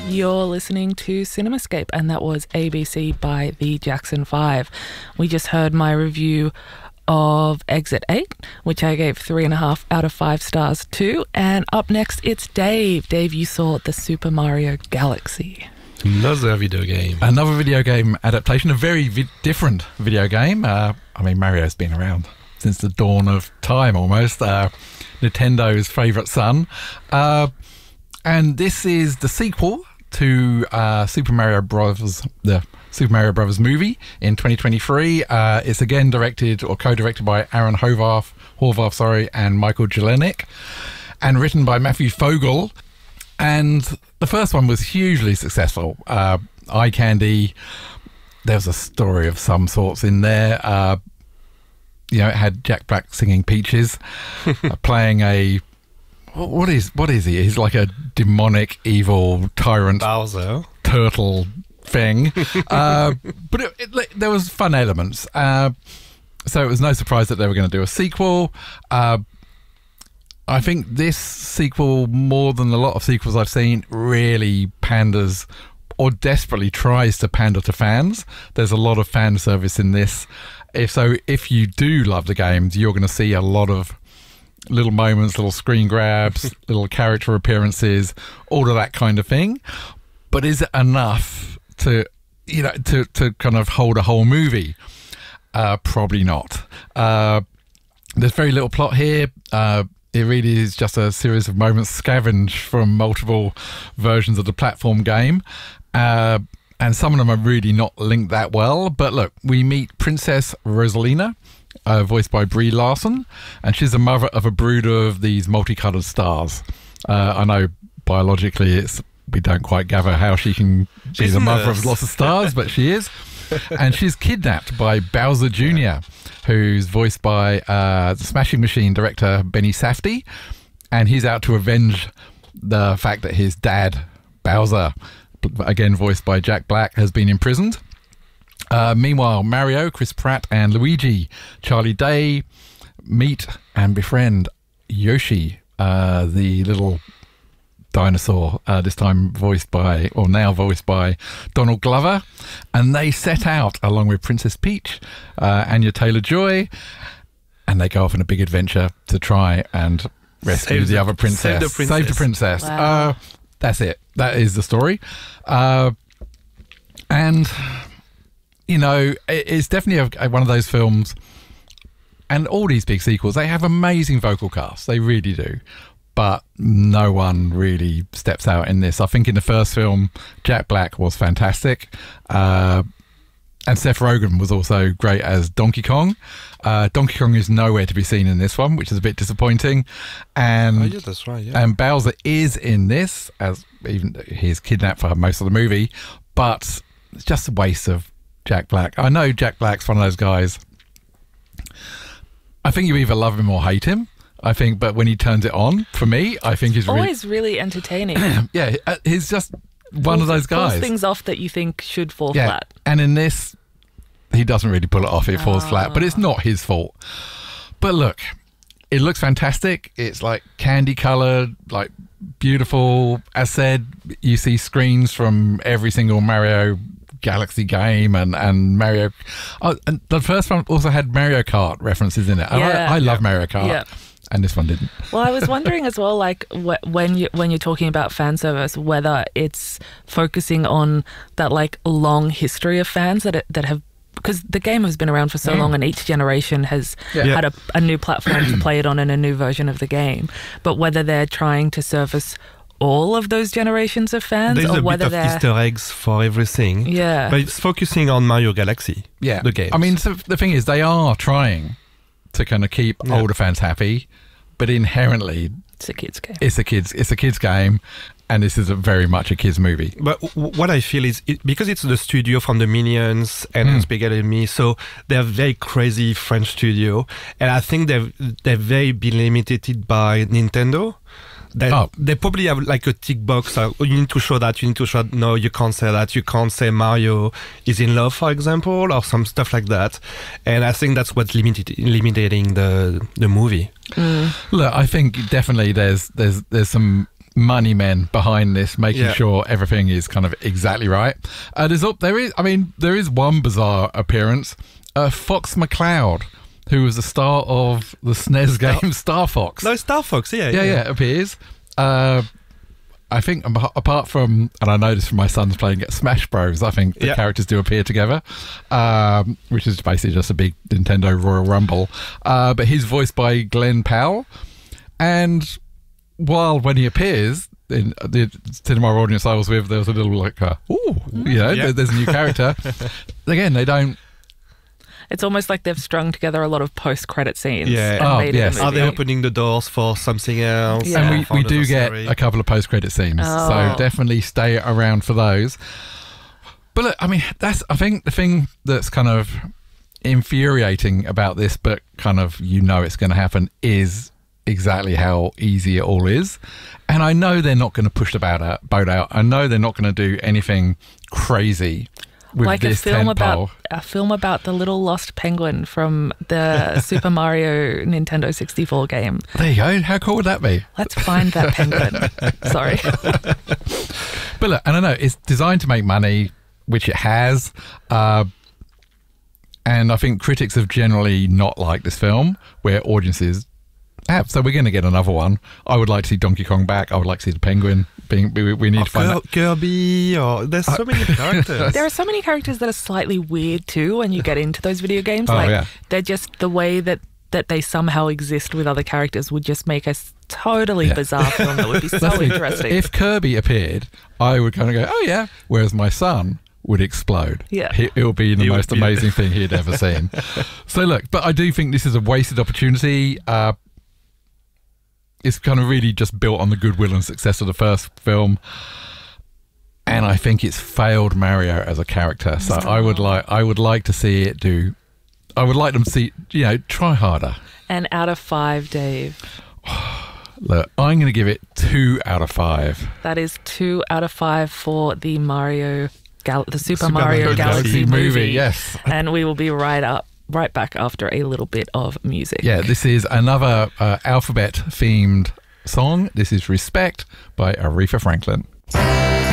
You're listening to CinemaScape, and that was ABC by the Jackson 5. We just heard my review of Exit 8, which I gave 3.5 out of 5 stars to. And up next, it's Dave. Dave, you saw the Super Mario Galaxy. Another video game. Another video game adaptation, a very different video game. Mario's been around since the dawn of time almost. Nintendo's favourite son. And this is the sequel to Super Mario Bros., the Super Mario Bros. Movie in 2023. It's again directed or co-directed by Aaron Horvath, and Michael Jelenic, and written by Matthew Fogel. And the first one was hugely successful. Eye candy. There was a story of some sorts in there. It had Jack Black singing Peaches, playing a... What is he? He's like a demonic, evil tyrant Bowser turtle thing. But there was fun elements. So it was no surprise that they were going to do a sequel. I think this sequel, more than a lot of sequels I've seen, really panders or desperately tries to pander to fans. There's a lot of fan service in this. If you do love the games, you're going to see a lot of little moments, little screen grabs, little character appearances, all of that kind of thing. But is it enough to kind of hold a whole movie? Probably not. There's very little plot here. It really is just a series of moments scavenged from multiple versions of the platform game. And some of them are really not linked that well. But look, we meet Princess Rosalina, voiced by Brie Larson, and she's the mother of a brood of these multicolored stars. I know biologically we don't quite gather how she can be the mother of lots of stars, but she is. And she's kidnapped by Bowser Jr., who's voiced by the Smashing Machine director Benny Safdie, and he's out to avenge the fact that his dad, Bowser, again voiced by Jack Black, has been imprisoned. Meanwhile, Mario, Chris Pratt, and Luigi, Charlie Day, meet and befriend Yoshi, the little dinosaur, this time now voiced by Donald Glover, and they set out along with Princess Peach, Anya Taylor-Joy, and they go off on a big adventure to try and rescue the other princess. Save the princess. Wow. That's it. That is the story. And it's definitely one of those films, and all these big sequels, they have amazing vocal casts. They really do. But no one really steps out in this. I think in the first film, Jack Black was fantastic. And Seth Rogen was also great as Donkey Kong. Donkey Kong is nowhere to be seen in this one, which is a bit disappointing. And that's right. Yeah. And Bowser is in this, as even he's kidnapped for most of the movie. But it's just a waste of Jack Black. I know Jack Black's one of those guys. I think you either love him or hate him. I think, but when he turns it on, for me, I think he's always really entertaining. Yeah, he's just one of those guys. Pulls things off that you think should fall flat. And in this, he doesn't really pull it off. It falls flat, but it's not his fault. But look, it looks fantastic. It's like candy colored, like beautiful. As said, you see screens from every single Mario Galaxy game and Mario. Oh, and the first one also had Mario Kart references in it. I love Mario Kart. Yeah. And this one didn't. Well, I was wondering as well, like when you're talking about fan service, whether it's focusing on that like long history of fans that have, because the game has been around for so long, and each generation has had a new platform to play it on and a new version of the game. But whether they're trying to service all of those generations of fans, there's or a whether bit of Easter eggs for everything. Yeah, but it's focusing on Mario Galaxy. Yeah, the game. I mean, so the thing is, they are trying to kind of keep older fans happy, but inherently it's a kids game. It's a kids game, and this is very much a kids movie. But what I feel is because it's the studio from the Minions and Spaghetti and Me, so they're a very crazy French studio, and I think they're very been limited by Nintendo. They probably have like a tick box. You need to show that. You need to show. No, you can't say that. You can't say Mario is in love, for example, or some stuff like that. And I think that's what's limiting the movie. Look, I think definitely there's some money men behind this, making Yeah. sure everything is kind of exactly right. There is one bizarre appearance. Fox McCloud, who was the star of the SNES game Star Fox. No, Star Fox, yeah. Appears. I think apart from, and I know this from my sons playing at Smash Bros, I think the characters do appear together, which is basically just a big Nintendo Royal Rumble. But he's voiced by Glenn Powell. And when he appears, in the cinema audience I was with, there was a little like, there's a new character. Again, they don't. It's almost like they've strung together a lot of post-credit scenes. Yeah. And made it a Are they movie. opening the doors for something else? Yeah. And we do get a couple of post-credit scenes, so definitely stay around for those. But look, I mean, I think the thing that's kind of infuriating about this, but kind of it's going to happen, is exactly how easy it all is. And I know they're not going to push the boat out. I know they're not going to do anything crazy with like this a film about the little lost penguin from the Super Mario Nintendo 64 game. There you go. How cool would that be? Let's find that penguin. Sorry. But look, and I know it's designed to make money, which it has. And I think critics have generally not liked this film, where audiences have. So we're going to get another one. I would like to see Donkey Kong back. I would like to see the penguin. We need to find that. Kirby, or there's so many characters. There are so many characters that are slightly weird too when you get into those video games. They're just the way that they somehow exist with other characters would just make a totally bizarre film that would be so interesting. If Kirby appeared, I would kind of go, oh yeah, whereas my son would explode. Yeah. It would be the most amazing thing he'd ever seen. So look, but I do think this is a wasted opportunity. It's kind of really just built on the goodwill and success of the first film, and I think it's failed Mario as a character. So I would like to see it do. I would like them to see, try harder. And out of 5, Dave. Look, I'm going to give it 2 out of 5. That is 2 out of 5 for the Super Mario Galaxy movie. Yes, and we will be right back after a little bit of music. Yeah, this is another alphabet-themed song. This is Respect by Aretha Franklin.